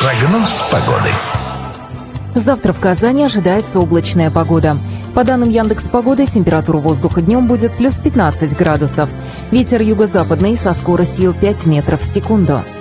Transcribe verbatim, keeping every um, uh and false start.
Прогноз погоды. Завтра в Казани ожидается облачная погода. По данным Яндекс.Погоды, температура воздуха днем будет плюс пятнадцать градусов. Ветер юго-западный со скоростью пять метров в секунду.